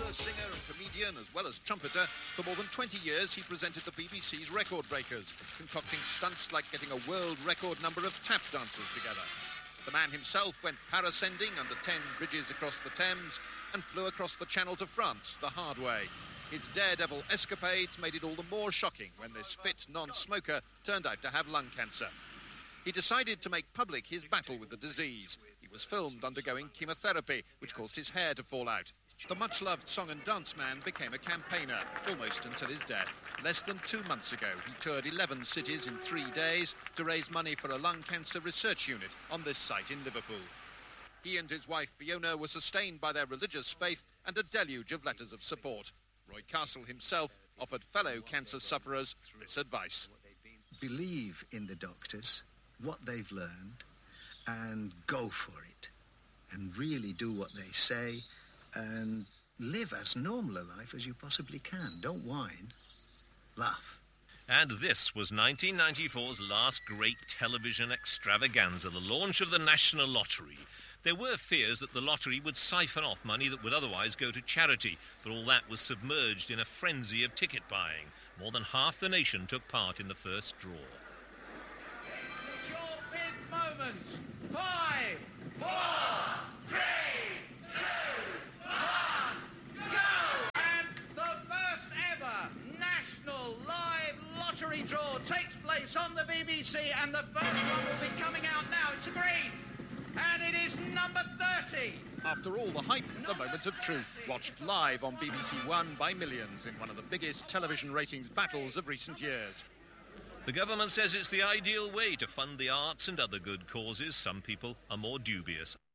Popular singer and comedian as well as trumpeter, for more than 20 years he presented the BBC's Record Breakers, concocting stunts like getting a world record number of tap dancers together. The man himself went parascending under 10 bridges across the Thames and flew across the Channel to France the hard way. His daredevil escapades made it all the more shocking when this fit non-smoker turned out to have lung cancer. He decided to make public his battle with the disease. He was filmed undergoing chemotherapy, which caused his hair to fall out. The much-loved song and dance man became a campaigner, almost until his death. Less than 2 months ago, he toured 11 cities in 3 days to raise money for a lung cancer research unit on this site in Liverpool. He and his wife Fiona were sustained by their religious faith and a deluge of letters of support. Roy Castle himself offered fellow cancer sufferers this advice. Believe in the doctors, what they've learned, and go for it. And really do what they say and live as normal a life as you possibly can. Don't whine. Laugh. And this was 1994's last great television extravaganza, the launch of the National Lottery. There were fears that the lottery would siphon off money that would otherwise go to charity, but all that was submerged in a frenzy of ticket buying. More than half the nation took part in the first draw. This is your big moment. 5, 4, 3, 2, 1, go! And the first ever national live lottery draw takes place on the BBC, and the first one will be coming out now. It's a green. And it is number 30. After all the hype, the moment of truth, watched live on BBC One by millions in one of the biggest television ratings battles of recent years. The government says it's the ideal way to fund the arts and other good causes. Some people are more dubious.